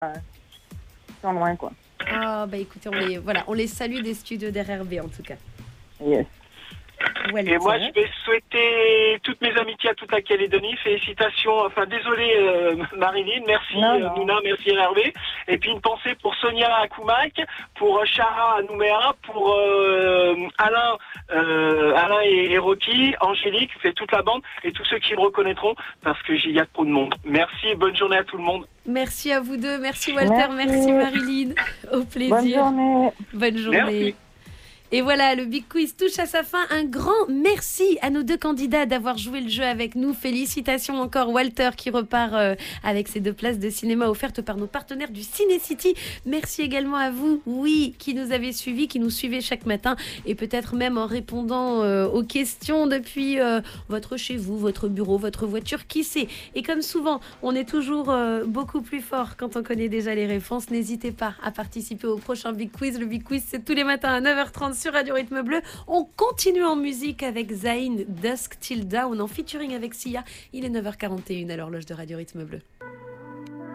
sont loin, quoi. Ah, bah écoutez, on les salue des studios d'RRB en tout cas. Yes. Et moi, je vais souhaiter toutes mes amitiés à toute la Calédonie. Félicitations, enfin désolé Marilyn, merci Nouna, merci Hervé. Et puis une pensée pour Sonia à Koumac, pour Chara à Nouméa, pour Alain et Rocky, Angélique, fait toute la bande et tous ceux qui me reconnaîtront parce que y a trop de monde. Merci et bonne journée à tout le monde. Merci à vous deux, merci Walter, merci Marilyn. Au plaisir. Bonne journée. Bonne journée. Merci. Et voilà, le Big Quiz touche à sa fin. Un grand merci à nos deux candidats d'avoir joué le jeu avec nous. Félicitations encore Walter qui repart avec ses 2 places de cinéma offertes par nos partenaires du Ciné City. Merci également à vous, oui, qui nous avez suivis, qui nous suivez chaque matin et peut-être même en répondant aux questions depuis votre chez vous, votre bureau, votre voiture, qui sait. Et comme souvent, on est toujours beaucoup plus fort quand on connaît déjà les réponses. N'hésitez pas à participer au prochain Big Quiz. Le Big Quiz, c'est tous les matins à 9h30 sur Radio Rythme Bleu. On continue en musique avec Zayn, Dusk Till Dawn en featuring avec Sia. Il est 9h41 à l'horloge de Radio Rythme Bleu.